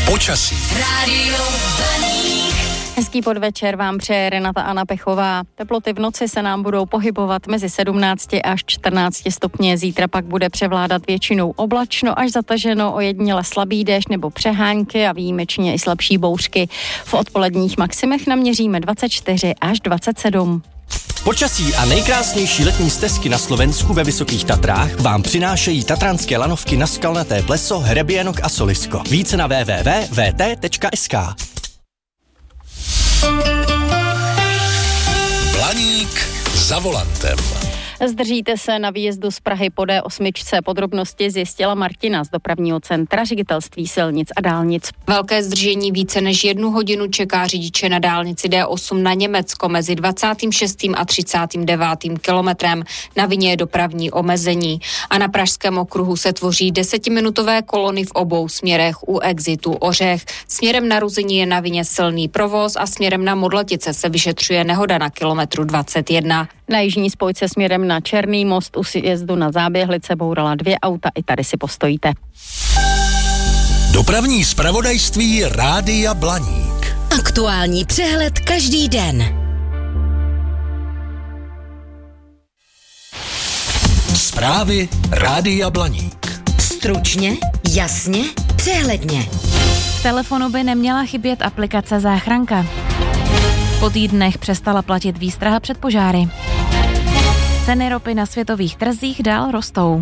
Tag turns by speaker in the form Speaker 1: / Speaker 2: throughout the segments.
Speaker 1: Počasí.
Speaker 2: Rádio Blaník.
Speaker 3: Hezký podvečer vám přeje Renata Anna Pechová. Teploty v noci se nám budou pohybovat mezi 17 až 14 stupně. Zítra pak bude převládat většinou oblačno až zataženo, ojediněle slabý déšť nebo přehánky a výjimečně i slabší bouřky. V odpoledních maximech naměříme 24 až 27.
Speaker 4: Počasí a nejkrásnější letní stezky na Slovensku ve Vysokých Tatrách vám přinášejí tatranské lanovky na Skalnaté pleso, hřeběnok a solisko. Více na www.vt.sk.
Speaker 1: Blaník za volantem.
Speaker 3: Zdržíte se na výjezdu z Prahy po D8. Podrobnosti zjistila Martina z dopravního centra Ředitelství silnic a dálnic.
Speaker 5: Velké zdržení více než 1 hodinu čeká řidiče na dálnici D8 na Německo mezi 26. a 39. kilometrem. Na vině je dopravní omezení. A na pražském okruhu se tvoří 10minutové kolony v obou směrech u exitu Ořech. Směrem na Ruzini je na vině silný provoz a směrem na Modletice se vyšetřuje nehoda na kilometru 21.
Speaker 3: Na jižní spojce směrem na Černý most u sjezdu na Záběhlice bourala 2 auta, i tady si postojíte.
Speaker 1: Dopravní zpravodajství Rádia Blaník.
Speaker 2: Aktuální přehled každý den.
Speaker 1: Zprávy Rádia Blaník.
Speaker 2: Stručně, jasně, přehledně.
Speaker 6: V telefonu by neměla chybět aplikace Záchranka. Po týdnech přestala platit výstraha před požáry. Ceny ropy na světových trzích dál rostou.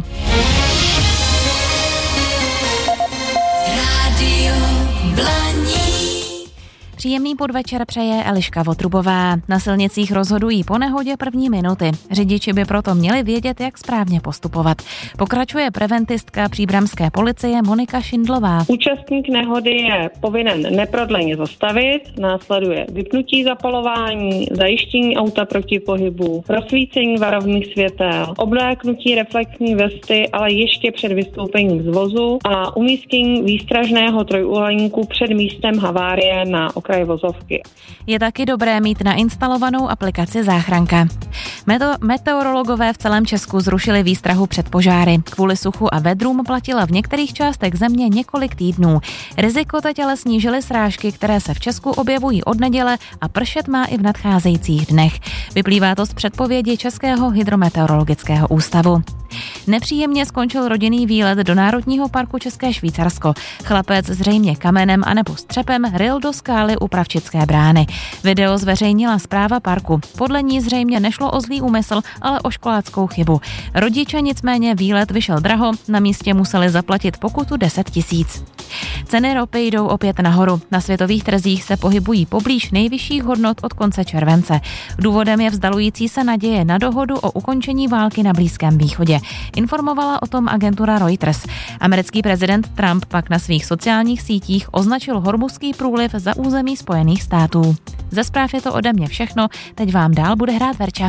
Speaker 2: Rádio Blaník.
Speaker 6: Příjemný podvečer přeje Eliška Votrubová. Na silnicích rozhodují po nehodě první minuty. Řidiči by proto měli vědět, jak správně postupovat. Pokračuje preventistka příbramské policie Monika Šindlová.
Speaker 7: Účastník nehody je povinen neprodleně zastavit, následuje vypnutí zapalování, zajištění auta proti pohybu, rozsvícení varovných světel, obléknutí reflexní vesty, ale ještě před vystoupením z vozu a umístění výstražného trojúhelníku před místem havárie na okraji vozovky.
Speaker 6: Je taky dobré mít nainstalovanou aplikaci Záchranka. Meteorologové v celém Česku zrušili výstrahu před požáry. Kvůli suchu a vedrům platila v některých částech země několik týdnů. Riziko teď ale snížily srážky, které se v Česku objevují od neděle a pršet má i v nadcházejících dnech. Vyplývá to z předpovědi Českého hydrometeorologického ústavu. Nepříjemně skončil rodinný výlet do Národního parku České Švýcarsko. Chlapec zřejmě kamenem anebo střepem ryl do skály u Pravčické brány. Video zveřejnila správa parku. Podle ní zřejmě nešlo o zlý úmysl, ale o školáckou chybu. Rodiče nicméně výlet vyšel draho, na místě museli zaplatit pokutu 10 000. Ceny ropy jdou opět nahoru. Na světových trzích se pohybují poblíž nejvyšších hodnot od konce července. Důvodem je vzdalující se naděje na dohodu o ukončení války na Blízkém východě. Informovala o tom agentura Reuters. Americký prezident Trump pak na svých sociálních sítích označil Hormuzský průliv za území Spojených států. Ze zpráv je to ode mě všechno, teď vám dál bude hrát Verča.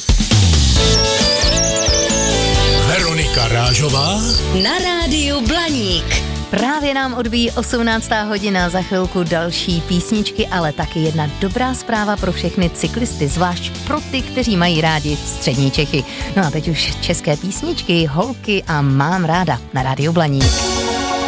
Speaker 1: Veronika Rážová
Speaker 2: Na rádiu Blaník.
Speaker 8: Právě nám odbíjí 18. hodina, za chvilku další písničky, ale taky jedna dobrá zpráva pro všechny cyklisty, zvlášť pro ty, kteří mají rádi střední Čechy. No a teď už české písničky, Holky a Mám ráda na rádiu Blaník.